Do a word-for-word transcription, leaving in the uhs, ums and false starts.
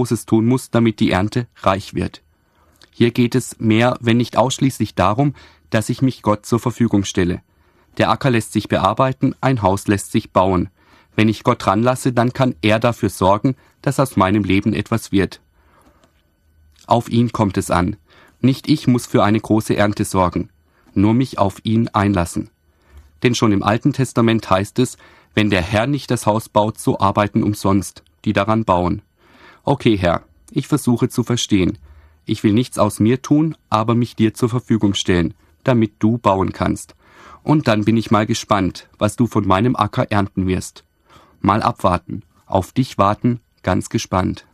Großes tun muss, damit die Ernte reich wird. Hier geht es mehr, wenn nicht ausschließlich darum, dass ich mich Gott zur Verfügung stelle. Der Acker lässt sich bearbeiten, ein Haus lässt sich bauen. Wenn ich Gott ranlasse, dann kann er dafür sorgen, dass aus meinem Leben etwas wird. Auf ihn kommt es an. Nicht ich muss für eine große Ernte sorgen, nur mich auf ihn einlassen. Denn schon im Alten Testament heißt es, wenn der Herr nicht das Haus baut, so arbeiten umsonst, die daran bauen. Okay, Herr, ich versuche zu verstehen. Ich will nichts aus mir tun, aber mich dir zur Verfügung stellen, damit du bauen kannst. Und dann bin ich mal gespannt, was du von meinem Acker ernten wirst. Mal abwarten, auf dich warten, ganz gespannt.